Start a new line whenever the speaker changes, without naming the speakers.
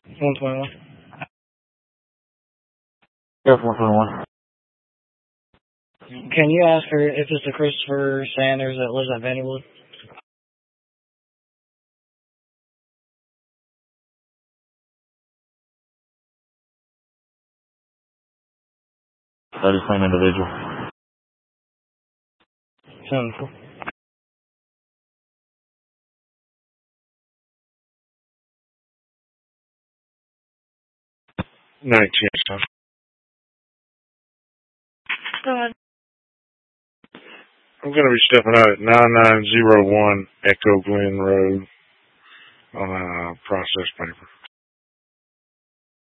121.
Yes, 121.
Can you ask her if it's the Christopher Sanders that lives at Vandywood?
That is the same individual.
74.
Night, yes.
Go ahead.
I'm going to be stepping out at 9901 Echo Glen Road on a process paper.